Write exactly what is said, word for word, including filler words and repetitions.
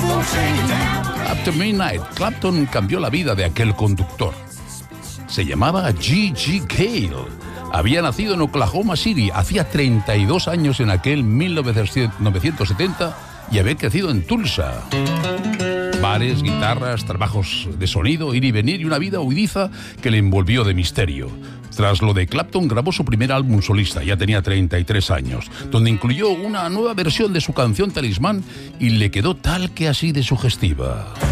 After Midnight, Clapton cambió la vida de aquel conductor. Se llamaba G G Cale. Había nacido en Oklahoma City, hacía treinta y dos años en aquel mil novecientos setenta y había crecido en Tulsa. Bares, guitarras, trabajos de sonido, ir y venir y una vida huidiza que le envolvió de misterio. Tras lo de Clapton grabó su primer álbum solista, ya tenía treinta y tres años, donde incluyó una nueva versión de su canción Talismán y le quedó tal que así de sugestiva.